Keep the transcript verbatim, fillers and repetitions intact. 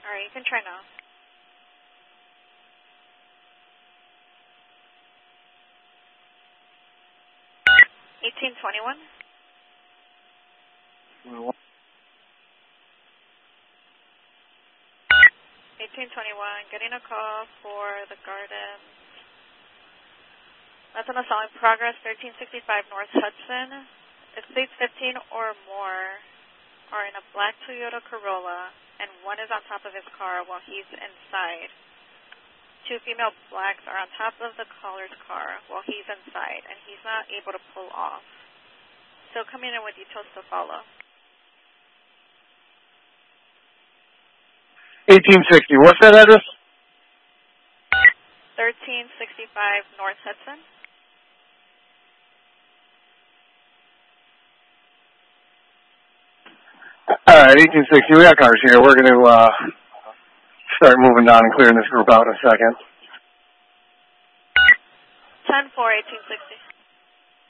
Alright, you can try now. eighteen twenty-one. eighteen twenty-one, getting a call for the garden. That's an assault in progress, thirteen sixty-five North Hudson. It states fifteen or more are in a black Toyota Corolla, and one is on top of his car while he's inside. Two female blacks are on top of the caller's car while he's inside, and he's not able to pull off. Still coming in with details to follow. eighteen sixty, what's that address? thirteen sixty-five North Hudson. Alright, eighteen sixty, we got cars here. We're going to uh, start moving down and clearing this group out in a second. ten four, eighteen sixty.